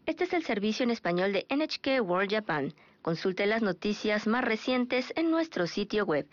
Este es el servicio en español de NHK World Japan. Consulte las noticias más recientes en nuestro sitio web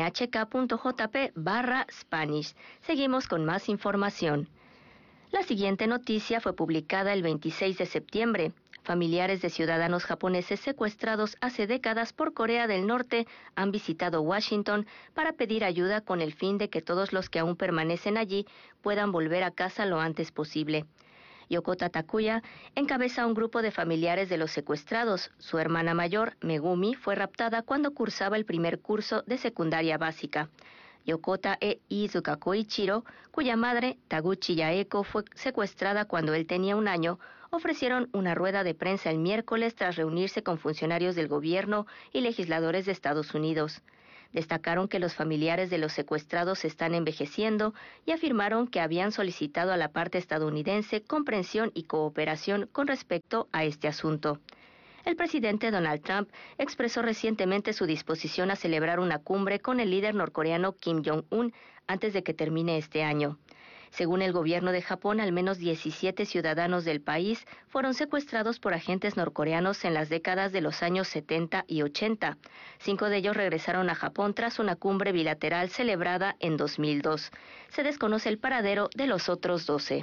nhk.jp/Spanish. Seguimos con más información. La siguiente noticia fue publicada el 26 de septiembre. Familiares de ciudadanos japoneses secuestrados hace décadas por Corea del Norte han visitado Washington para pedir ayuda con el fin de que todos los que aún permanecen allí puedan volver a casa lo antes posible. Yokota Takuya encabeza un grupo de familiares de los secuestrados. Su hermana mayor, Megumi, fue raptada cuando cursaba el primer curso de secundaria básica. Yokota e Iizuka Koichiro, cuya madre, Taguchi Yaeko, fue secuestrada cuando él tenía 1 año, ofrecieron una rueda de prensa el miércoles tras reunirse con funcionarios del gobierno y legisladores de Estados Unidos. Destacaron que los familiares de los secuestrados están envejeciendo y afirmaron que habían solicitado a la parte estadounidense comprensión y cooperación con respecto a este asunto. El presidente Donald Trump expresó recientemente su disposición a celebrar una cumbre con el líder norcoreano Kim Jong-un antes de que termine este año. Según el gobierno de Japón, al menos 17 ciudadanos del país fueron secuestrados por agentes norcoreanos en las décadas de los años 70 y 80. 5 de ellos regresaron a Japón tras una cumbre bilateral celebrada en 2002. Se desconoce el paradero de los otros 12.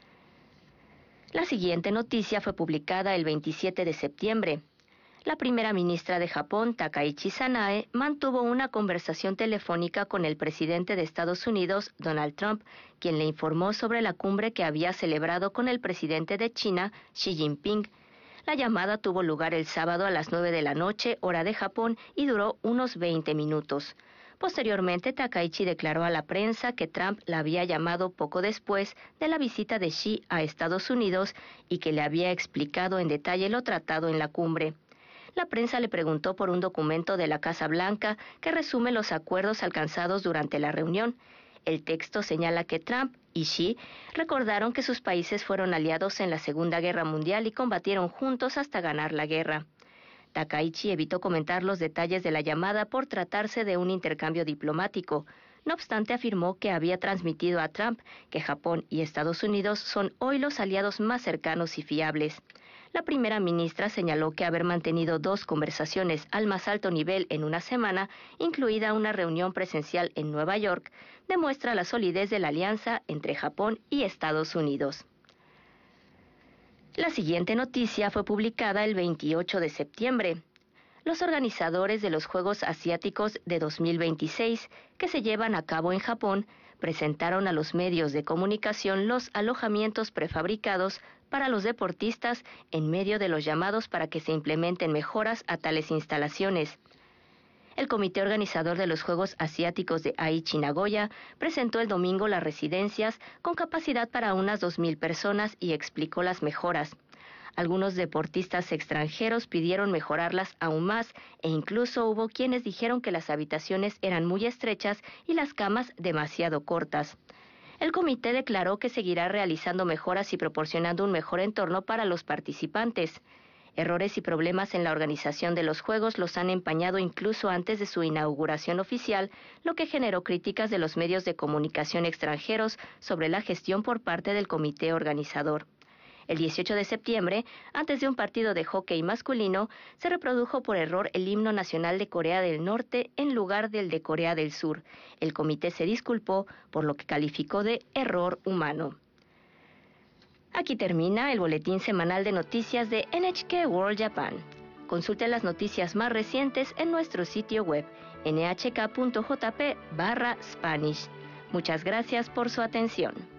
La siguiente noticia fue publicada el 27 de septiembre. La primera ministra de Japón, Takaichi Sanae, mantuvo una conversación telefónica con el presidente de Estados Unidos, Donald Trump, quien le informó sobre la cumbre que había celebrado con el presidente de China, Xi Jinping. La llamada tuvo lugar el sábado a las 9 de la noche, hora de Japón, y duró unos 20 minutos. Posteriormente, Takaichi declaró a la prensa que Trump la había llamado poco después de la visita de Xi a Estados Unidos y que le había explicado en detalle lo tratado en la cumbre. La prensa le preguntó por un documento de la Casa Blanca que resume los acuerdos alcanzados durante la reunión. El texto señala que Trump y Xi recordaron que sus países fueron aliados en la Segunda Guerra Mundial y combatieron juntos hasta ganar la guerra. Takaichi evitó comentar los detalles de la llamada por tratarse de un intercambio diplomático. No obstante, afirmó que había transmitido a Trump que Japón y Estados Unidos son hoy los aliados más cercanos y fiables. La primera ministra señaló que haber mantenido 2 conversaciones al más alto nivel en una semana, incluida una reunión presencial en Nueva York, demuestra la solidez de la alianza entre Japón y Estados Unidos. La siguiente noticia fue publicada el 28 de septiembre. Los organizadores de los Juegos Asiáticos de 2026, que se llevan a cabo en Japón, presentaron a los medios de comunicación los alojamientos prefabricados para los deportistas en medio de los llamados para que se implementen mejoras a tales instalaciones. El comité organizador de los Juegos Asiáticos de Aichi, Nagoya, presentó el domingo las residencias con capacidad para unas 2,000 personas y explicó las mejoras. Algunos deportistas extranjeros pidieron mejorarlas aún más e incluso hubo quienes dijeron que las habitaciones eran muy estrechas y las camas demasiado cortas. El comité declaró que seguirá realizando mejoras y proporcionando un mejor entorno para los participantes. Errores y problemas en la organización de los Juegos los han empañado incluso antes de su inauguración oficial, lo que generó críticas de los medios de comunicación extranjeros sobre la gestión por parte del comité organizador. El 18 de septiembre, antes de un partido de hockey masculino, se reprodujo por error el himno nacional de Corea del Norte en lugar del de Corea del Sur. El comité se disculpó por lo que calificó de error humano. Aquí termina el boletín semanal de noticias de NHK World Japan. Consulte las noticias más recientes en nuestro sitio web nhk.jp/Spanish. Muchas gracias por su atención.